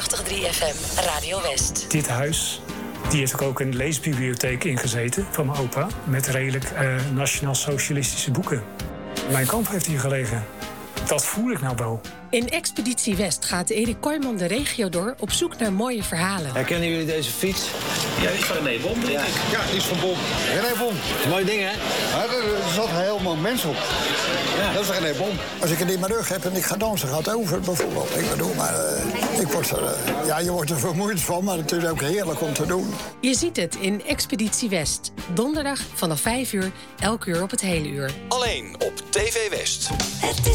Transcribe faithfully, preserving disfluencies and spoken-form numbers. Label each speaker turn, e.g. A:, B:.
A: eenentachtig komma drie F M, Radio West.
B: Dit huis, die heeft ook een leesbibliotheek ingezeten van mijn opa. Met redelijk uh, nationaal-socialistische boeken. Mijn kamp heeft hier gelegen. Dat voel ik nou wel.
A: In Expeditie West gaat Erik Kooijman de regio door op zoek naar mooie verhalen.
C: Herkennen jullie deze fiets?
D: Ja, die is van René Bom, denk
C: ja.
D: ik.
C: Ja, die is van Bom. René Bom. Mooi ding, hè?
E: Ja, er zat helemaal mens op.
C: Ja.
E: Dat is René Bom. Als ik het in mijn rug heb en ik ga dansen, gaat het over, bijvoorbeeld. Ik bedoel, maar uh, ik word er, uh, ja, je wordt er vermoeid van, maar het is ook heerlijk om te doen.
A: Je ziet het in Expeditie West. Donderdag vanaf vijf uur, elk uur op het hele uur.
F: Alleen op T V West.